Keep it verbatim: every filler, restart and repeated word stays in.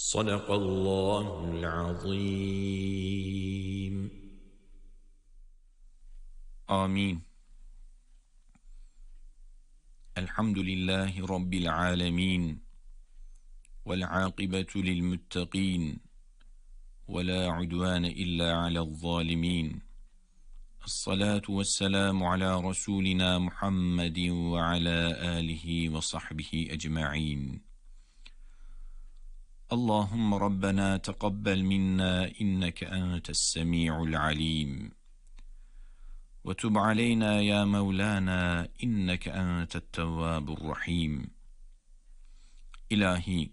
صدق الله العظيم. آمين. الحمد لله رب العالمين، والعاقبة للمتقين، ولا عدوان إلا على الظالمين. الصلاة والسلام على رسولنا محمد وعلى آله وصحبه أجمعين. اللهم ربنا تقبل منا إنك أنت السميع العليم، وتب علينا يا مولانا إنك أنت التواب الرحيم. İlahi,